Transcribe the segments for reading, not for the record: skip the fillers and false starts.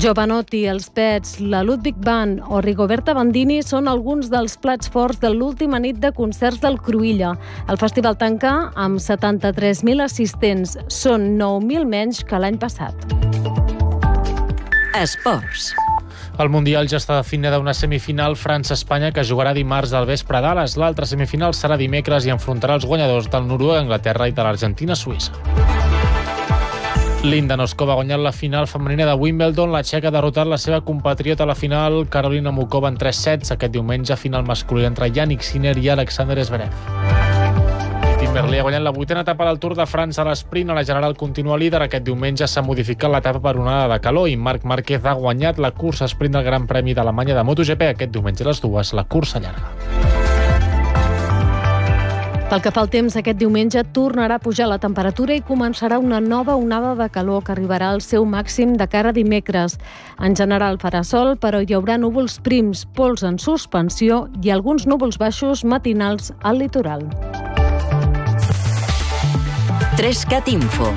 Jovanotti, els Pets, la Ludwig Band o Rigoberta Bandini són alguns dels plats forts de l'última nit de concerts del Cruïlla. El festival tanca amb 73.000 assistents. Són 9.000 menys que l'any passat. Esports. El Mundial ja està definida una semifinal França-Espanya que jugarà dimarts al vespre a Dallas. L'altra semifinal serà dimecres i enfrontarà els guanyadors del Noruega-Anglaterra i de l'Argentina-Suïssa. Linda Noskova ha guanyat la final femenina de Wimbledon. La txeca ha derrotat la seva compatriota a la final, Karolina Mukova, en 3 sets. Aquest diumenge, final masculí entre Yannick Sinner i Alexander Zverev. Tim Merlier ha guanyat la 8a etapa del Tour de França a l'esprint. A la general continua líder. Aquest diumenge s'ha modificat l'etapa per una onada de calor i Marc Márquez ha guanyat la cursa sprint del Gran Premi d'Alemanya de MotoGP. Aquest diumenge a les 2, la cursa llarga. Pel que fa al temps, aquest diumenge tornarà a pujar la temperatura i començarà una nova onada de calor que arribarà al seu màxim de cara a dimecres. En general farà sol, però hi haurà núvols prims, pols en suspensió i alguns núvols baixos matinals al litoral. 3CAT Info.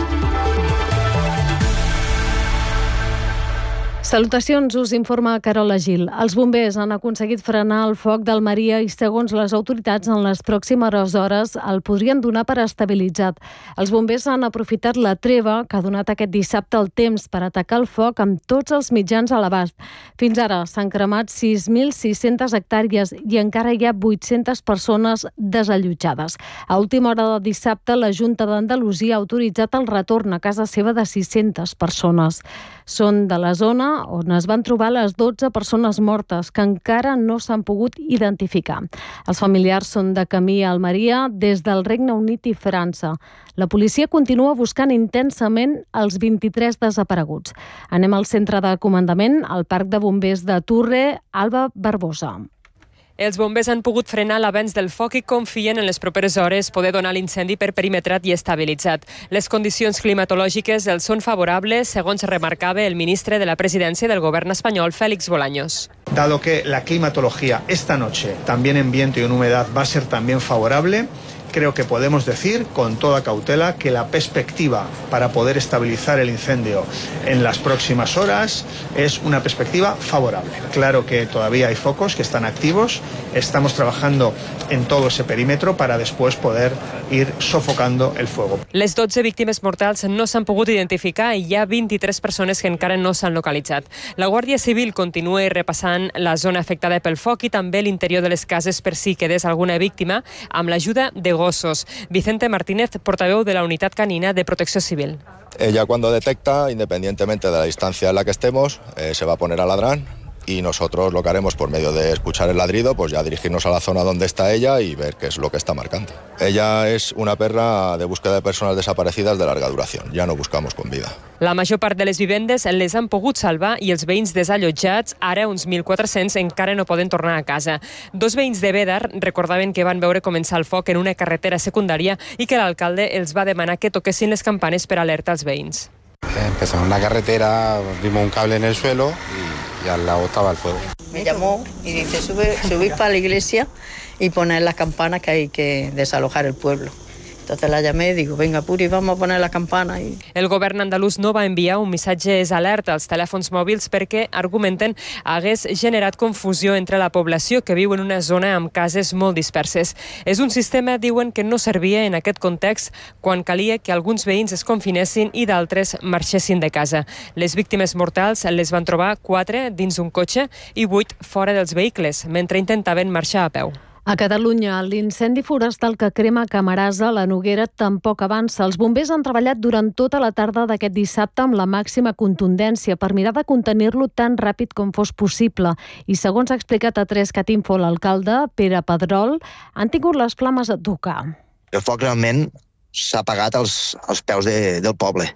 Salutacions, us informa Carola Gil. Els bombers han aconseguit frenar el foc del Maria i, segons les autoritats, en les pròximes hores el podrien donar per estabilitzat. Els bombers han aprofitat la treva que ha donat aquest dissabte el temps per atacar el foc amb tots els mitjans a l'abast. Fins ara s'han cremat 6.600 hectàrees i encara hi ha 800 persones desallotjades. A última hora de dissabte, la Junta d'Andalusia ha autoritzat el retorn a casa seva de 600 persones. Són de la zona on es van trobar les 12 persones mortes que encara no s'han pogut identificar. Els familiars són de camí a Almeria des del Regne Unit i França. La policia continua buscant intensament els 23 desapareguts. Anem al centre de comandament, al Parc de Bombers de Turre, Alba Barbosa. Els bombers han pogut frenar l'avenç del foc i confien en les properes hores poder donar l'incendi per perimetrat i estabilitzat. Les condicions climatològiques els són favorables, segons remarcava el ministre de la Presidència del Govern espanyol, Félix Bolaños. Dado que la climatología esta noche, también en viento y en humedad, va a ser también favorable, creo que podemos decir con toda cautela que la perspectiva para poder estabilizar el incendio en las próximas horas es una perspectiva favorable. Claro que todavía hay focos que están activos, estamos trabajando en todo ese perímetro para después poder ir sofocando el fuego. Les 12 víctimes mortals no s'han pogut identificar i hi ha 23 persones que encara no s'han localitzat. La Guàrdia Civil continua repassant la zona afectada pel foc i també l'interior de les cases per si quedés alguna víctima amb l'ajuda de gossos. Vicente Martínez, portaveu de la Unitat Canina de Protecció Civil. Ella, cuando detecta, independientemente de la distancia en la que estemos, se va a poner a ladrar y nosotros lo que haremos por medio de escuchar el ladrido, pues ya dirigirnos a la zona donde está ella y ver qué es lo que está marcando. Ella es una perra de búsqueda de personas desaparecidas de larga duración, ya no buscamos con vida. La major part de les vivendes les han pogut salvar i els veïns desallotjats, ara uns 1.400, encara no poden tornar a casa. 2 veïns de Bédar recordaven que van veure començar el foc en una carretera secundària i que l'alcalde els va demanar que toquessin les campanes per alertar els veïns. Empezamos en la carretera, vimos un cable en el suelo y al lado estaba el fuego. Me llamó y dice, subir para la iglesia y poner las campanas que hay que desalojar el pueblo. Entonces la llamé y digo, venga, Puri, vamos a poner la campana. El govern andalús no va enviar un missatge alerta als telèfons mòbils perquè, argumenten, hagués generat confusió entre la població que viu en una zona amb cases molt disperses. És un sistema, diuen, que no servia en aquest context quan calia que alguns veïns es confinessin i d'altres marxessin de casa. Les víctimes mortals les van trobar 4 dins un cotxe i 8 fora dels vehicles, mentre intentaven marxar a peu. A Catalunya, l'incendi forestal que crema a Camarasa, la Noguera, tampoc avança. Els bombers han treballat durant tota la tarda d'aquest dissabte amb la màxima contundència per mirar de contenir-lo tan ràpid com fos possible. I segons ha explicat a 3CAT Info l'alcalde, Pere Pedrol, han tingut les flames a tocar. El foc realment s'ha apagat als peus del poble.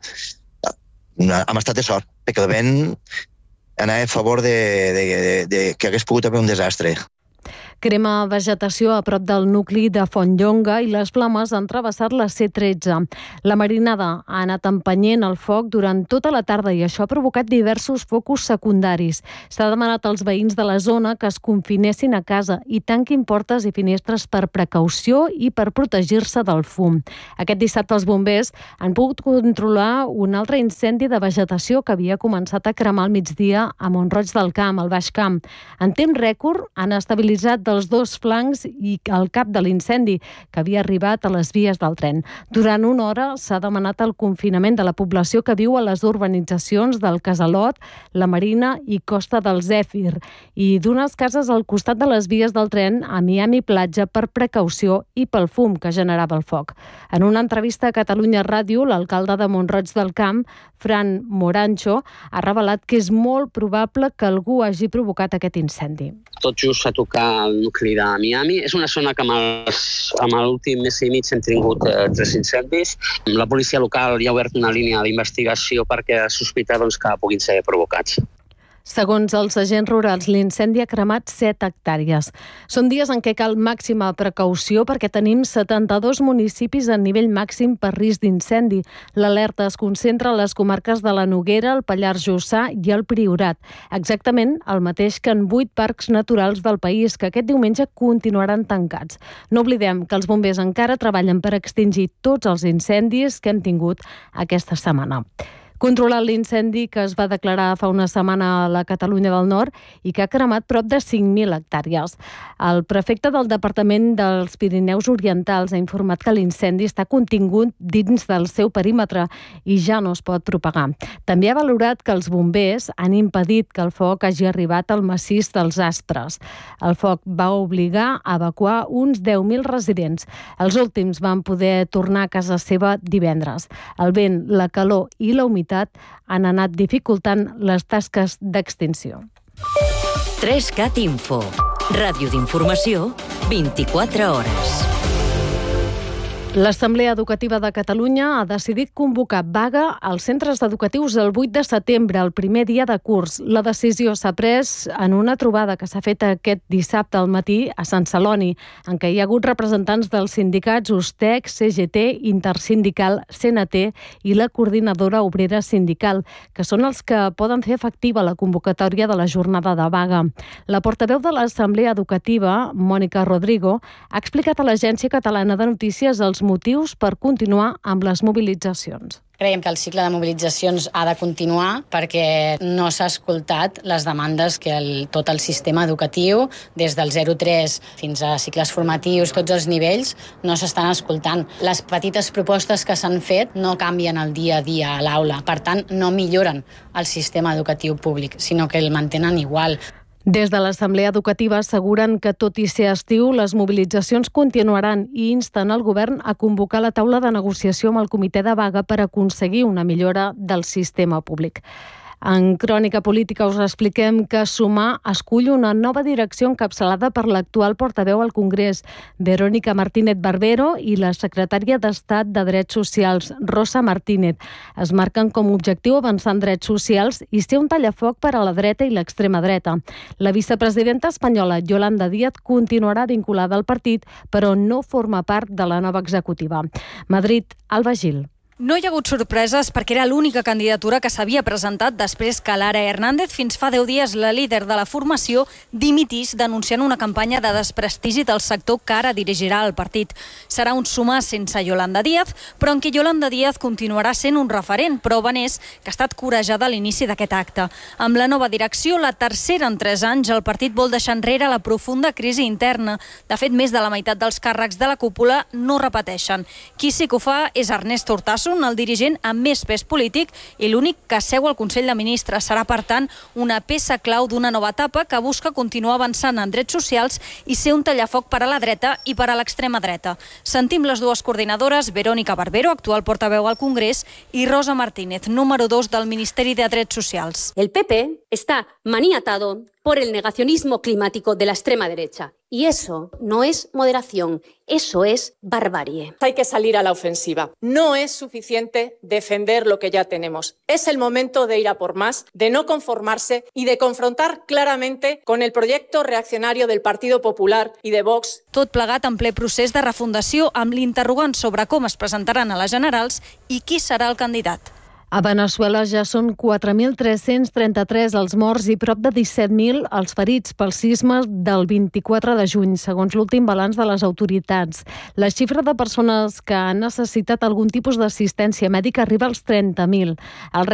Hem estat de sort, perquè el vent anava a favor de que hagués pogut haver un desastre. Crema vegetació a prop del nucli de Fontlonga i les flames han travessat la C13. La marinada ha anat empenyent el foc durant tota la tarda i això ha provocat diversos focus secundaris. S'ha demanat als veïns de la zona que es confinessin a casa i tanquin portes i finestres per precaució i per protegir-se del fum. Aquest dissabte els bombers han pogut controlar un altre incendi de vegetació que havia començat a cremar al migdia a Mont-roig del Camp, al Baix Camp. En temps rècord han estabilitzat dels dos flancs i el cap de l'incendi, que havia arribat a les vies del tren. Durant una hora s'ha demanat el confinament de la població que viu a les urbanitzacions del Casalot, la Marina i Costa del Zèfir, i d'unes cases al costat de les vies del tren a Miami Platja per precaució i pel fum que generava el foc. En una entrevista a Catalunya Ràdio, l'alcalde de Mont-roig del Camp, Fran Morancho, ha revelat que és molt probable que algú hagi provocat aquest incendi. Tot just a tocar el nucli de Miami. És una zona que amb l'últim mes i mig hem tingut 3 incendis. La policia local ja ha obert una línia d'investigació perquè sospita que puguin ser provocats. Segons els agents rurals, l'incendi ha cremat 7 hectàrees. Són dies en què cal màxima precaució perquè tenim 72 municipis a nivell màxim per risc d'incendi. L'alerta es concentra a les comarques de la Noguera, el Pallars Jussà i el Priorat. Exactament el mateix que en 8 parcs naturals del país, que aquest diumenge continuaran tancats. No oblidem que els bombers encara treballen per extingir tots els incendis que hem tingut aquesta setmana. Controlant l'incendi que es va declarar fa una setmana a la Catalunya del Nord i que ha cremat prop de 5.000 hectàrees. El prefecte del Departament dels Pirineus Orientals ha informat que l'incendi està contingut dins del seu perímetre i ja no es pot propagar. També ha valorat que els bombers han impedit que el foc hagi arribat al massís dels Aspres. El foc va obligar a evacuar uns 10.000 residents. Els últims van poder tornar a casa seva divendres. El vent, la calor i la humitat han anat dificultant les tasques d'extinció. 3CAT Info. Ràdio d'informació, 24 hores. L'Assemblea Educativa de Catalunya ha decidit convocar vaga als centres educatius el 8 de setembre, el primer dia de curs. La decisió s'ha pres en una trobada que s'ha fet aquest dissabte al matí a Sant Celoni, en què hi ha hagut representants dels sindicats USTEC, CGT, Intersindical, CNT i la Coordinadora Obrera Sindical, que són els que poden fer efectiva la convocatòria de la jornada de vaga. La portaveu de l'Assemblea Educativa, Mònica Rodrigo, ha explicat a l'Agència Catalana de Notícies els motius per continuar amb les mobilitzacions. Creiem que el cicle de mobilitzacions ha de continuar perquè no s'ha escoltat les demandes que tot el sistema educatiu, des del 0-3 fins a cicles formatius, tots els nivells, no s'estan escoltant. Les petites propostes que s'han fet no canvien el dia a dia a l'aula, per tant, no milloren el sistema educatiu públic, sinó que el mantenen igual. Des de l'Assemblea Educativa asseguren que, tot i ser estiu, les mobilitzacions continuaran i insten el govern a convocar la taula de negociació amb el comitè de vaga per aconseguir una millora del sistema públic. En Crònica Política us expliquem que Sumar escull una nova direcció encapçalada per l'actual portaveu al Congrés, Verónica Martínez Barbero, i la secretària d'Estat de Drets Socials, Rosa Martínez. Es marquen com a objectiu avançar en drets socials i ser un tallafoc per a la dreta i l'extrema dreta. La vicepresidenta espanyola, Yolanda Díaz, continuarà vinculada al partit, però no forma part de la nova executiva. Madrid, Alba Gil. No hi ha hagut sorpreses perquè era l'única candidatura que s'havia presentat després que Lara Hernández, fins fa 10 dies la líder de la formació, dimitís denunciant una campanya de desprestigi del sector que ara dirigirà el partit. Serà un Sumar sense Yolanda Díaz, però en què Yolanda Díaz continuarà sent un referent, prova n'és que ha estat corejada a l'inici d'aquest acte. Amb la nova direcció, la tercera en 3 anys, el partit vol deixar enrere la profunda crisi interna. De fet, més de la meitat dels càrrecs de la cúpula no repeteixen. Qui sí que ho fa és Ernesto Urtasun, el dirigent amb més pes polític i l'únic que seu al Consell de Ministres. Serà, per tant, una peça clau d'una nova etapa que busca continuar avançant en drets socials i ser un tallafoc per a la dreta i per a l'extrema dreta. Sentim les dues coordinadores, Verónica Barbero, actual portaveu al Congrés, i Rosa Martínez, número 2 del Ministeri de Drets Socials. El PP está maniatado por el negacionismo climático de la extrema derecha. Y eso no es moderación, eso es barbarie. Hay que salir a la ofensiva. No es suficiente defender lo que ya tenemos. Es el momento de ir a por más, de no conformarse y de confrontar claramente con el proyecto reaccionario del Partido Popular i de Vox. Tot plegat en ple procés de refundació amb l'interrogant sobre com es presentaran a les generals i qui serà el candidat. A Veneçuela ja són 4.333 els morts i prop de 17.000 els ferits pels sismes del 24 de juny, segons l'últim balanç de les autoritats. La xifra de persones que han necessitat algun tipus d'assistència mèdica arriba als 30.000.